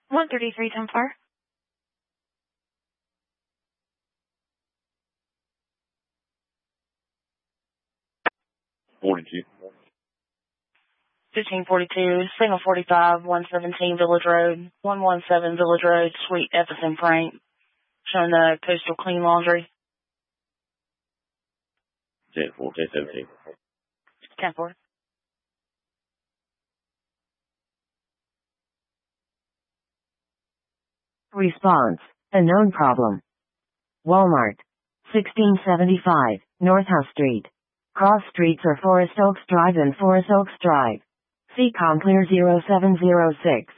133 10-4. Forty-two. 1542, Signal 45, 117 Village Road, 117 Village Road, Suite F as in Frank, showing the Coastal Clean Laundry. 10-4, 10-17. 10-4. Response. A known problem. Walmart. 1675, North House Street. Cross streets are Forest Oaks Drive and Forest Oaks Drive. CCOM clear 0706.